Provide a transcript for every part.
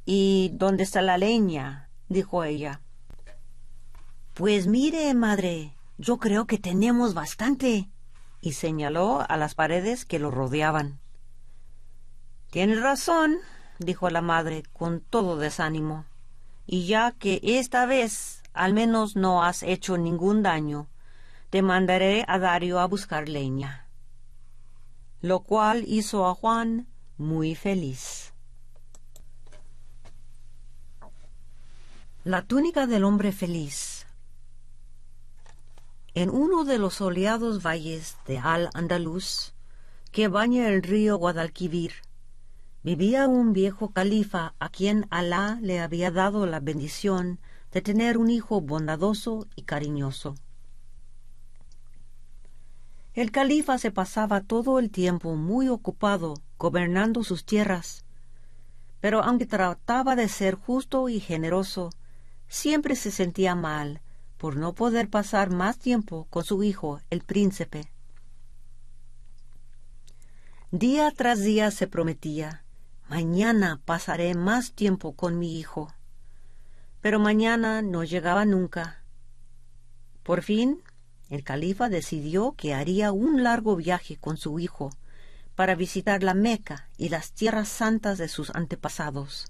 ¿Y dónde está la leña?, dijo ella. Pues mire, madre, yo creo que tenemos bastante, y señaló a las paredes que lo rodeaban. Tienes razón, dijo la madre con todo desánimo, y ya que esta vez al menos no has hecho ningún daño, te mandaré a Dario a buscar leña. Lo cual hizo a Juan muy feliz. La túnica del hombre feliz. En uno de los soleados valles de Al-Andalus, que baña el río Guadalquivir, vivía un viejo califa a quien Alá le había dado la bendición de tener un hijo bondadoso y cariñoso. El califa se pasaba todo el tiempo muy ocupado gobernando sus tierras, pero aunque trataba de ser justo y generoso, siempre se sentía mal por no poder pasar más tiempo con su hijo, el príncipe. Día tras día se prometía: mañana pasaré más tiempo con mi hijo. Pero mañana no llegaba nunca. Por fin, el califa decidió que haría un largo viaje con su hijo para visitar la Meca y las tierras santas de sus antepasados.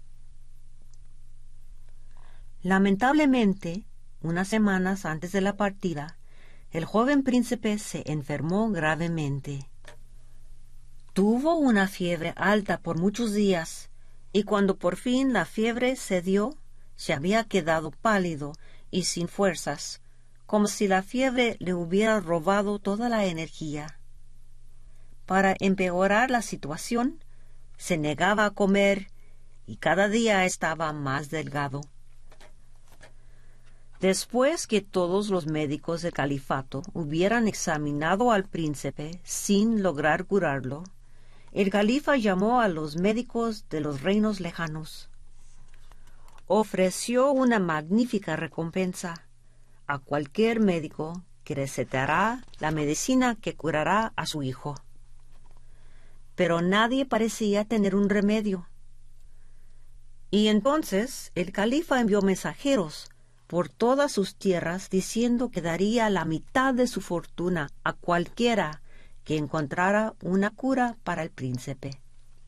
Lamentablemente, unas semanas antes de la partida, el joven príncipe se enfermó gravemente. Tuvo una fiebre alta por muchos días, y cuando por fin la fiebre cedió, se había quedado pálido y sin fuerzas, como si la fiebre le hubiera robado toda la energía. Para empeorar la situación, se negaba a comer y cada día estaba más delgado. Después que todos los médicos del califato hubieran examinado al príncipe sin lograr curarlo, el califa llamó a los médicos de los reinos lejanos. Ofreció una magnífica recompensa a cualquier médico que recetará la medicina que curará a su hijo. Pero nadie parecía tener un remedio. Y entonces el califa envió mensajeros por todas sus tierras diciendo que daría la mitad de su fortuna a cualquiera que encontrara una cura para el príncipe.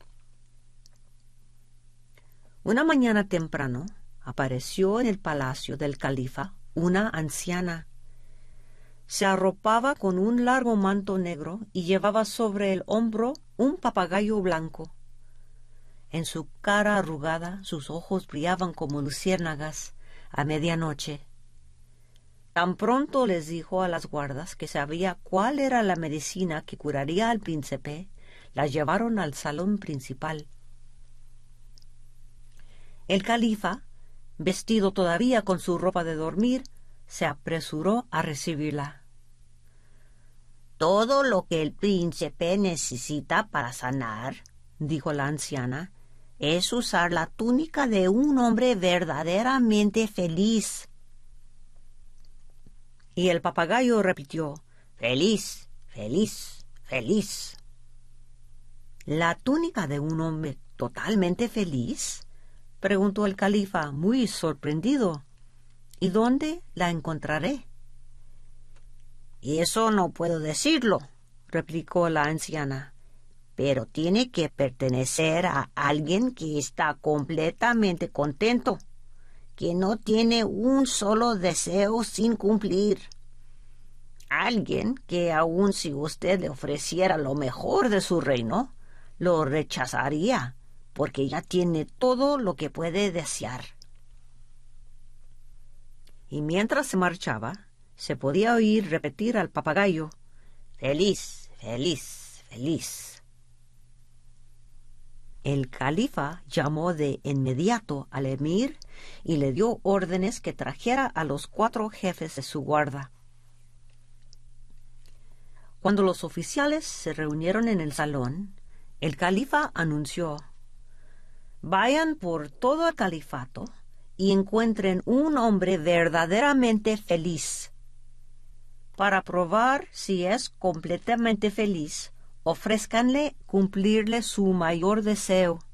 Una mañana temprano apareció en el palacio del califa una anciana. Se arropaba con un largo manto negro y llevaba sobre el hombro un papagayo blanco. En su cara arrugada sus ojos brillaban como luciérnagas a medianoche. Tan pronto les dijo a las guardas que sabía cuál era la medicina que curaría al príncipe, las llevaron al salón principal. El califa, vestido todavía con su ropa de dormir, se apresuró a recibirla. Todo lo que el príncipe necesita para sanar, dijo la anciana, es usar la túnica de un hombre verdaderamente feliz. Y el papagayo repitió: feliz, feliz, feliz. ¿La túnica de un hombre totalmente feliz?, preguntó el califa, muy sorprendido. ¿Y dónde la encontraré? Eso no puedo decirlo, replicó la anciana, pero tiene que pertenecer a alguien que está completamente contento, que no tiene un solo deseo sin cumplir. Alguien que aun si usted le ofreciera lo mejor de su reino, lo rechazaría, porque ya tiene todo lo que puede desear. Y mientras se marchaba, se podía oír repetir al papagayo: feliz, feliz, feliz. El califa llamó de inmediato al emir y le dio órdenes que trajera a los 4 jefes de su guarda. Cuando los oficiales se reunieron en el salón, el califa anunció: vayan por todo el califato y encuentren un hombre verdaderamente feliz. Para probar si es completamente feliz, ofrézcanle cumplirle su mayor deseo.